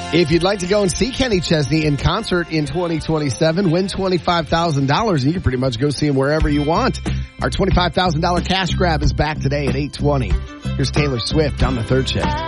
If you'd like to go and see Kenny Chesney in concert in 2027, win $25,000, and you can pretty much go see him wherever you want. Our $25,000 cash grab is back today at 8:20. Here's Taylor Swift on the third shift.